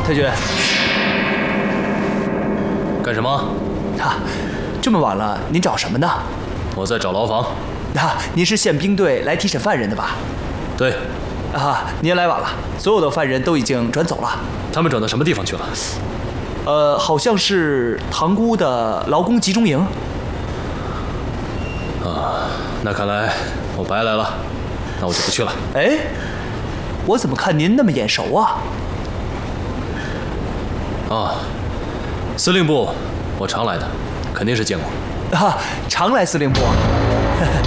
太君， 干什么？ 这么晚了，您找什么呢？ 我在找牢房。 您是宪兵队来提审犯人的吧？ 对。 您来晚了，所有的犯人都已经转走了。 他们转到什么地方去了？ 好像是塘沽的劳工集中营。 那看来我白来了，那我就不去了。 哎，我怎么看您那么眼熟啊？ 司令部，我常来的，肯定是见过。 常来司令部啊。